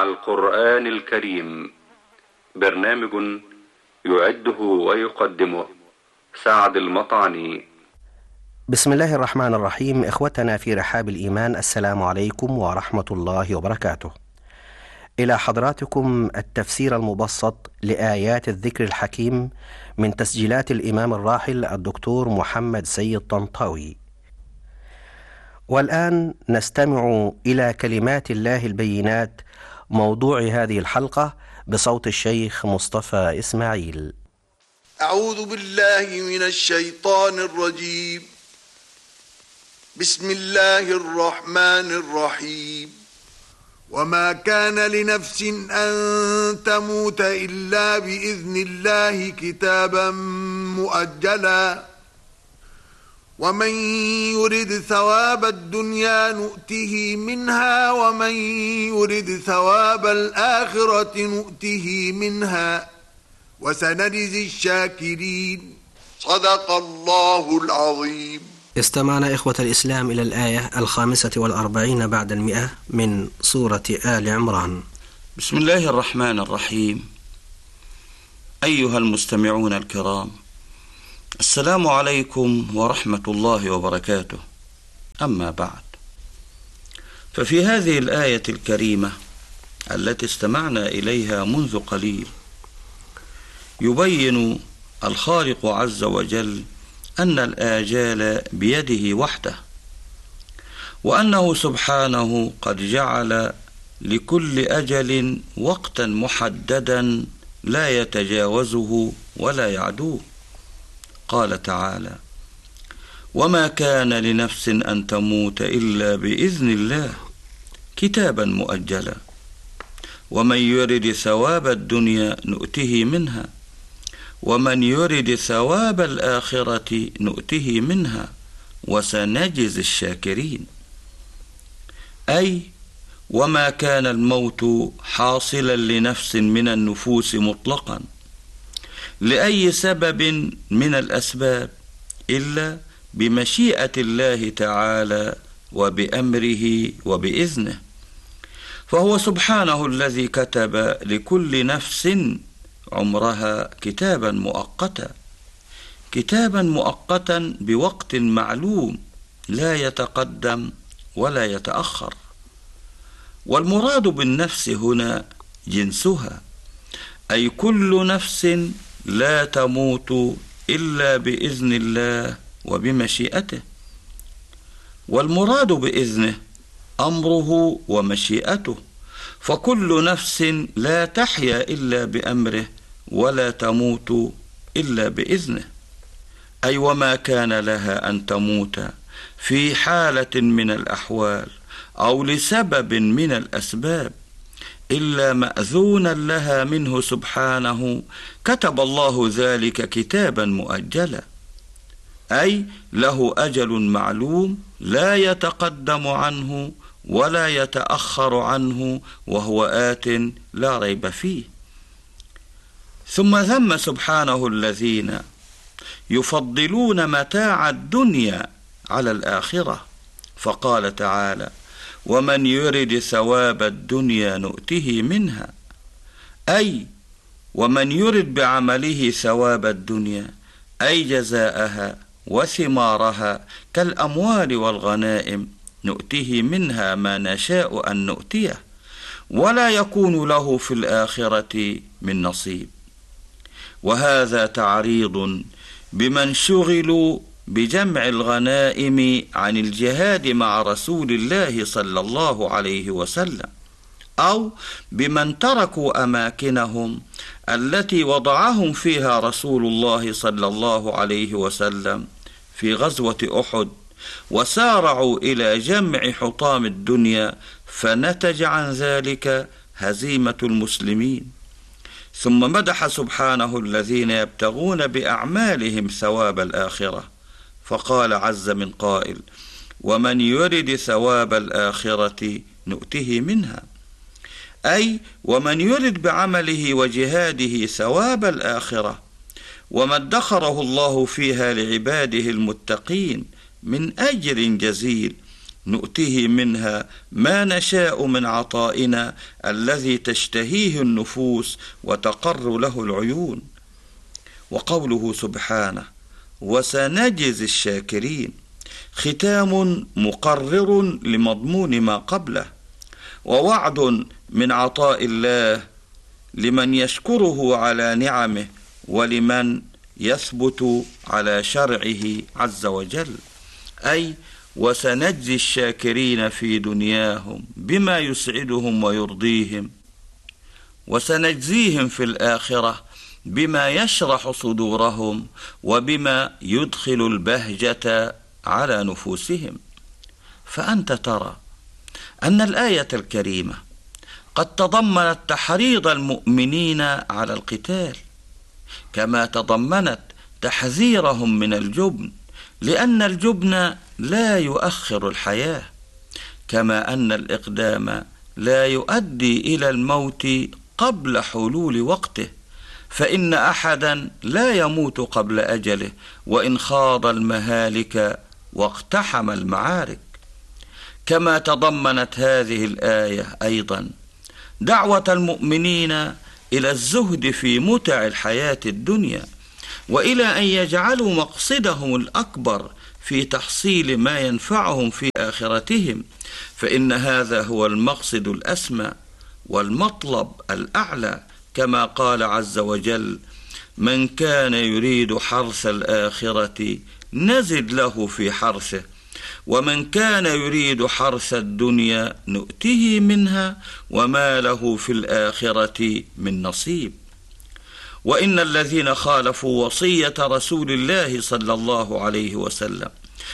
القرآن الكريم. برنامج يعده ويقدمه سعد المطعني. بسم الله الرحمن الرحيم. إخوتنا في رحاب الإيمان، السلام عليكم ورحمة الله وبركاته. إلى حضراتكم التفسير المبسط لآيات الذكر الحكيم من تسجيلات الإمام الراحل الدكتور محمد سيد طنطاوي. والآن نستمع إلى كلمات الله البينات، موضوع هذه الحلقة بصوت الشيخ مصطفى إسماعيل. أعوذ بالله من الشيطان الرجيم. بسم الله الرحمن الرحيم. وما كان لنفس أن تموت إلا بإذن الله كتابا مؤجلا ومن يرد ثواب الدنيا نؤته منها ومن يرد ثواب الآخرة نؤته منها وسنجزي الشاكرين. صدق الله العظيم. استمعنا إخوة الإسلام إلى الآية 45 بعد 100 من سورة آل عمران. بسم الله الرحمن الرحيم. أيها المستمعون الكرام، السلام عليكم ورحمة الله وبركاته. أما بعد، ففي هذه الآية الكريمة التي استمعنا إليها منذ قليل يبين الخالق عز وجل أن الآجال بيده وحده، وأنه سبحانه قد جعل لكل أجل وقتا محددا لا يتجاوزه ولا يعدوه. قال تعالى: وما كان لنفس أن تموت إلا بإذن الله كتابا مؤجلا ومن يرد ثواب الدنيا نؤته منها ومن يرد ثواب الآخرة نؤته منها وسنجزي الشاكرين. أي وما كان الموت حاصلا لنفس من النفوس مطلقا لأي سبب من الأسباب إلا بمشيئة الله تعالى وبأمره وبإذنه، فهو سبحانه الذي كتب لكل نفس عمرها كتابا مؤقتا بوقت معلوم لا يتقدم ولا يتأخر. والمراد بالنفس هنا جنسها، أي كل نفس لا تموت إلا بإذن الله وبمشيئته. والمراد بإذنه أمره ومشيئته، فكل نفس لا تحيا إلا بأمره ولا تموت إلا بإذنه. أي وما كان لها أن تموت في حالة من الأحوال أو لسبب من الأسباب إلا مأذونا لها منه سبحانه، كتب الله ذلك كتابا مؤجلا، أي له أجل معلوم لا يتقدم عنه ولا يتأخر عنه، وهو آت لا ريب فيه. ثم ذم سبحانه الذين يفضلون متاع الدنيا على الآخرة، فقال تعالى: ومن يرد ثواب الدنيا نؤته منها، أي ومن يرد بعمله ثواب الدنيا أي جزاءها وثمارها كالأموال والغنائم نؤته منها ما نشاء أن نؤتيه، ولا يكون له في الآخرة من نصيب. وهذا تعريض بمن شغلوا بجمع الغنائم عن الجهاد مع رسول الله صلى الله عليه وسلم، أو بمن تركوا أماكنهم التي وضعهم فيها رسول الله صلى الله عليه وسلم في غزوة أحد، وسارعوا إلى جمع حطام الدنيا، فنتج عن ذلك هزيمة المسلمين. ثم مدح سبحانه الذين يبتغون بأعمالهم ثواب الآخرة، فقال عز من قائل: ومن يرد ثواب الآخرة نؤته منها، أي ومن يرد بعمله وجهاده ثواب الآخرة وما ادخره الله فيها لعباده المتقين من أجر جزيل نؤتيه منها ما نشاء من عطائنا الذي تشتهيه النفوس وتقر له العيون. وقوله سبحانه: وسنجزي الشاكرين، ختام مقرر لمضمون ما قبله، ووعد من عطاء الله لمن يشكره على نعمه ولمن يثبت على شرعه عز وجل، أي وسنجزي الشاكرين في دنياهم بما يسعدهم ويرضيهم، وسنجزيهم في الآخرة بما يشرح صدورهم وبما يدخل البهجة على نفوسهم. فأنت ترى أن الآية الكريمة قد تضمنت تحريض المؤمنين على القتال، كما تضمنت تحذيرهم من الجبن، لأن الجبن لا يؤخر الحياة، كما أن الإقدام لا يؤدي إلى الموت قبل حلول وقته، فإن أحدا لا يموت قبل أجله وإن خاض المهالك واقتحم المعارك. كما تضمنت هذه الآية أيضا دعوة المؤمنين إلى الزهد في متع الحياة الدنيا، وإلى أن يجعلوا مقصدهم الأكبر في تحصيل ما ينفعهم في آخرتهم، فإن هذا هو المقصد الأسمى والمطلب الأعلى، كما قال عز وجل: من كان يريد حرث الآخرة نزد له في حرثه، ومن كان يريد حرث الدنيا نؤته منها وما له في الآخرة من نصيب. وإن الذين خالفوا وصية رسول الله صلى الله عليه وسلم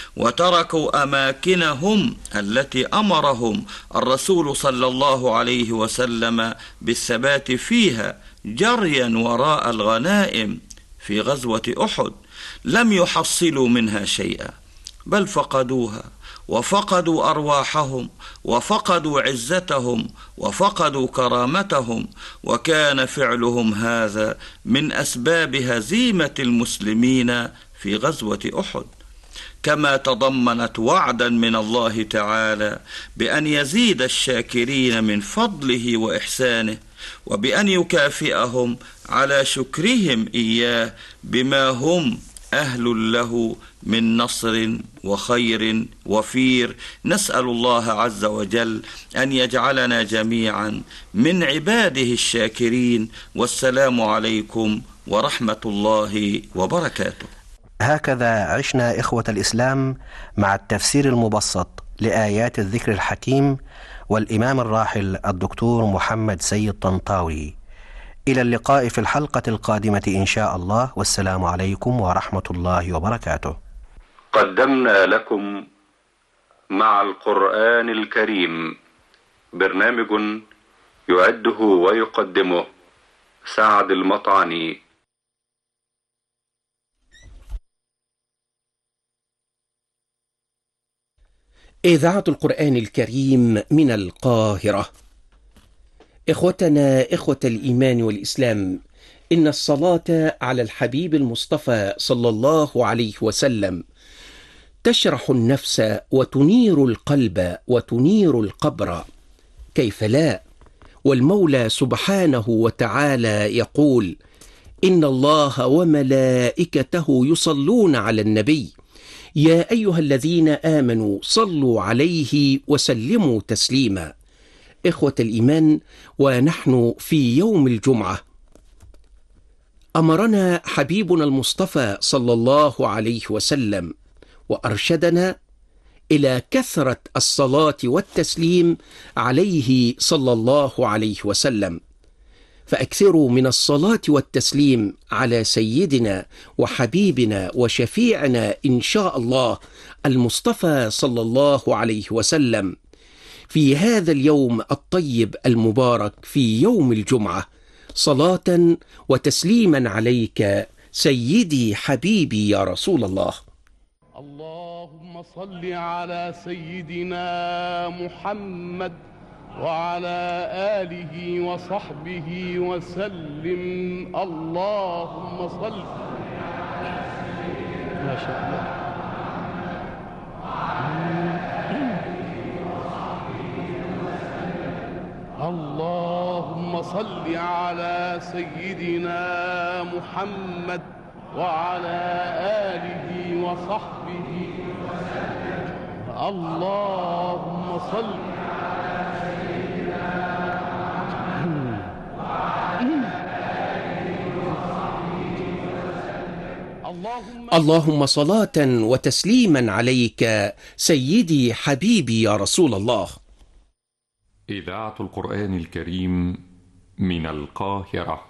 وتركوا أماكنهم التي أمرهم الرسول صلى الله عليه وسلم بالثبات فيها جريا وراء الغنائم في غزوة أحد لم يحصلوا منها شيئا، بل فقدوها وفقدوا أرواحهم وفقدوا عزتهم وفقدوا كرامتهم، وكان فعلهم هذا من أسباب هزيمة المسلمين في غزوة أحد. كما تضمنت وعدا من الله تعالى بأن يزيد الشاكرين من فضله وإحسانه، وبأن يكافئهم على شكرهم إياه بما هم أهل له من نصر وخير وفير. نسأل الله عز وجل أن يجعلنا جميعا من عباده الشاكرين، والسلام عليكم ورحمة الله وبركاته. هكذا عشنا إخوة الإسلام مع التفسير المبسط لآيات الذكر الحكيم والإمام الراحل الدكتور محمد سيد طنطاوي. إلى اللقاء في الحلقة القادمة إن شاء الله، والسلام عليكم ورحمة الله وبركاته. قدمنا لكم مع القرآن الكريم برنامج يعده ويقدمه سعد المطعني. إذاعة القرآن الكريم من القاهرة. إخوتنا إخوة الإيمان والإسلام، إن الصلاة على الحبيب المصطفى صلى الله عليه وسلم تشرح النفس وتنير القلب وتنير القبر، كيف لا؟ والمولى سبحانه وتعالى يقول: إن الله وملائكته يصلون على النبي يا أيها الذين آمنوا صلوا عليه وسلموا تسليما. إخوة الإيمان، ونحن في يوم الجمعة أمرنا حبيبنا المصطفى صلى الله عليه وسلم وأرشدنا إلى كثرة الصلاة والتسليم عليه صلى الله عليه وسلم، فأكثروا من الصلاة والتسليم على سيدنا وحبيبنا وشفيعنا إن شاء الله المصطفى صلى الله عليه وسلم في هذا اليوم الطيب المبارك في يوم الجمعة، صلاة وتسليما عليك سيدي حبيبي يا رسول الله. اللهم صل على سيدنا محمد وعلى آله وصحبه وسلم. اللهم صل ما شاء الله. اللهم صل على سيدنا محمد وعلى آله وصحبه وسلم. اللهم صل على سيدنا محمد وعلى آله وصحبه وسلم. اللهم صلاة وتسليما عليك سيدي حبيبي يا رسول الله. إذاعة القرآن الكريم من القاهرة.